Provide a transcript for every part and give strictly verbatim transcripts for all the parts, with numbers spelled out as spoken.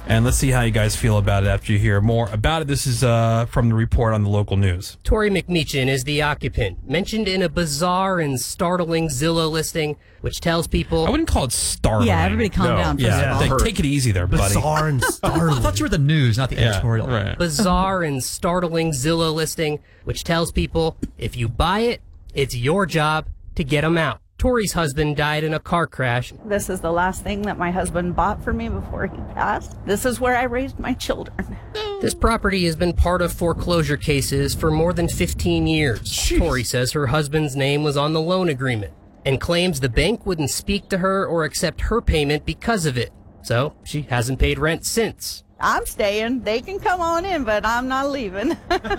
And let's see how you guys feel about it after you hear more about it. This is uh, from the report on the local news. Tori McMeechan is the occupant, mentioned in a bizarre and startling Zillow listing, which tells people... I wouldn't call it startling. Yeah, everybody calm no. down. Yeah, yeah. Take it easy there, buddy. Bizarre and startling. I thought you were the news, not the yeah, editorial. Right. Bizarre and startling Zillow listing, which tells people if you buy it, it's your job to get them out. Tori's husband died in a car crash. This is the last thing that my husband bought for me before he passed. This is where I raised my children. This property has been part of foreclosure cases for more than fifteen years. Jeez. Tori says her husband's name was on the loan agreement and claims the bank wouldn't speak to her or accept her payment because of it. So she hasn't paid rent since. I'm staying. They can come on in, but I'm not leaving.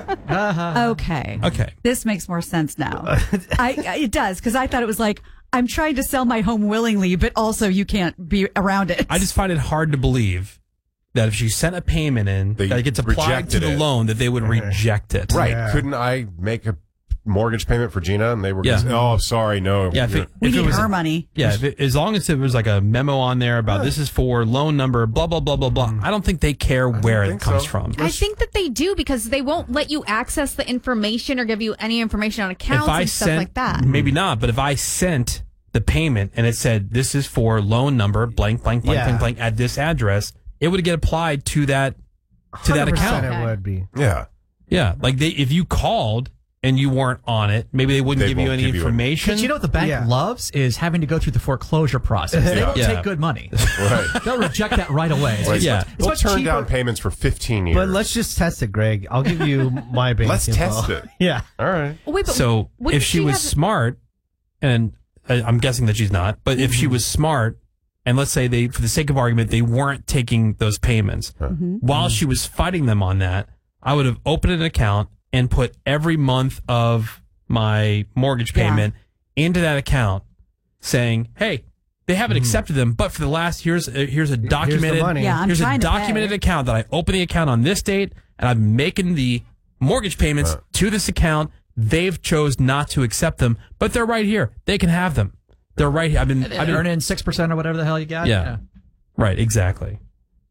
uh-huh. Okay. Okay. This makes more sense now. I, it does, because I thought it was like, I'm trying to sell my home willingly, but also you can't be around it. I just find it hard to believe that if she sent a payment in they that gets applied to the it. loan, that they would reject it. Right. Yeah. Couldn't I make a mortgage payment for Gina? And they were yeah. going, oh, sorry, no. Yeah, if it, we if need it was her a, money. Yeah, if it, as long as it was like a memo on there about this is for loan number, blah, blah, blah, blah, blah. I don't think they care where it comes so. from. I think that they do because they won't let you access the information or give you any information on accounts if I and stuff sent, like that. Maybe not, but if I sent the payment and it said this is for loan number blank, blank, blank, Yeah. blank, blank at this address, it would get applied to that to that one hundred percent account. It would be. Yeah. Yeah, like they if you called and you weren't on it, maybe they wouldn't They give you won't any give you information. But you know what the bank Yeah. loves is having to go through the foreclosure process. They won't Yeah. take good money. Right. They'll reject that right away. It's, Right. it's Yeah. much, it's We'll much turn cheaper. down payments for fifteen years. But let's just test it, Greg. I'll give you my bank Let's info. test it. Yeah. All right. Oh, wait, but So wouldn't if she was have- smart, and I- I'm guessing that she's not, but if she was smart, and let's say they, for the sake of argument, they weren't taking those payments, while she was fighting them on that, I would have opened an account and put every month of my mortgage Yeah. payment into that account, saying, "Hey, they haven't accepted them, but for the last here's a, here's a documented money. Yeah, I'm here's a trying to documented pay. account that I opened the account on this date, and I'm making the mortgage payments Uh. to this account. They've chose not to accept them, but they're right here. They can have them. They're right here. I've been, I've I've been earn in six percent or whatever the hell you got. yeah, right, exactly.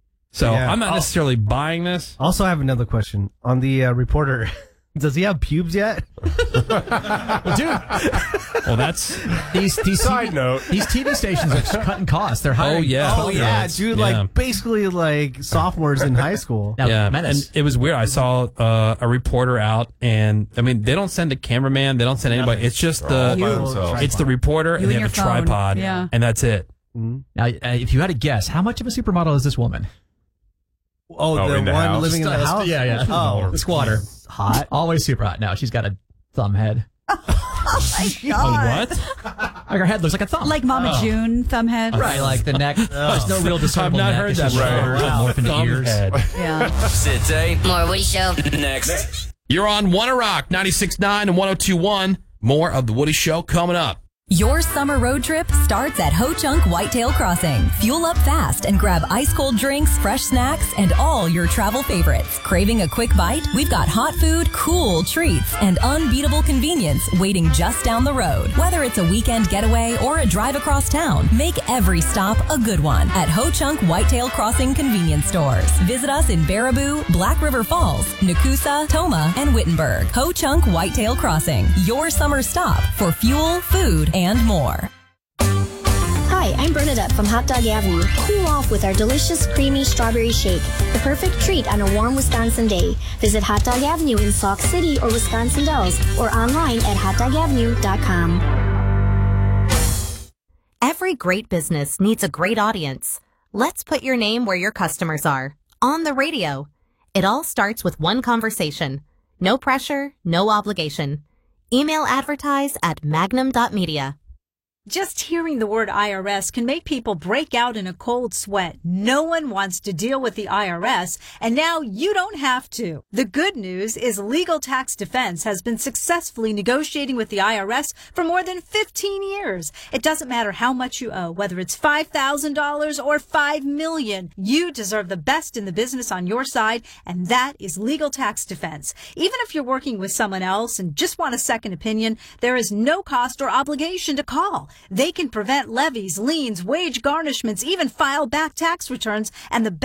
So Yeah. I'm not I'll- necessarily buying this. Also, I have another question on the uh, reporter. Does he have pubes yet? Well, dude, Well, that's these these Side T V, note. these T V stations are cutting costs. They're hiring. oh yeah, Oh yeah, dude! Yeah. Like basically like sophomores in high school. Now, yeah, Menace. and it was weird. I saw uh, a reporter out, and I mean, they don't send a cameraman, they don't send anybody. It's just All the by themselves. it's the reporter, and You they and have a your phone. tripod, Yeah. and that's it. Now, uh, if you had to guess, how much of a supermodel is this woman? Oh, Oh, the in the one house? living in the Just, uh, house. yeah, yeah. Oh, The squatter. hot. Always super hot. No, she's got a thumb head. Oh my Oh, God. what? Like her head looks like a thumb. Like Mama June, thumbhead. right, like the neck. There's no real discernible I've not neck. heard It's that just before. a little morph into Thumb ears. head. Yeah. Sit tight. More Woody Show. Next. You're on One Rock ninety-six point nine and one oh two point one. More of the Woody Show coming up. Your summer road trip starts at Ho Chunk Whitetail Crossing. Fuel up fast and grab ice cold drinks, fresh snacks, and all your travel favorites. Craving a quick bite? We've got hot food, cool treats, and unbeatable convenience waiting just down the road. Whether it's a weekend getaway or a drive across town, make every stop a good one at Ho Chunk Whitetail Crossing convenience stores. Visit us in Baraboo, Black River Falls, Nakusa, Toma, and Wittenberg. Ho Chunk Whitetail Crossing, your summer stop for fuel, food, and more. Hi, I'm Bernadette from Hot Dog Avenue. Cool off with our delicious creamy strawberry shake, the perfect treat on a warm Wisconsin day. Visit Hot Dog Avenue in Sauk City or Wisconsin Dells or online at hot dog avenue dot com. Every great business needs a great audience. Let's put your name where your customers are. On the radio. It all starts with one conversation. No pressure, no obligation. Email advertise at magnum dot media. Just hearing the word I R S can make people break out in a cold sweat. No one wants to deal with the I R S, and now you don't have to. The good news is Legal Tax Defense has been successfully negotiating with the I R S for more than fifteen years. It doesn't matter how much you owe, whether it's five thousand dollars or five million dollars. You deserve the best in the business on your side, and that is Legal Tax Defense. Even if you're working with someone else and just want a second opinion, there is no cost or obligation to call. They can prevent levies, liens, wage garnishments, even file back tax returns, and the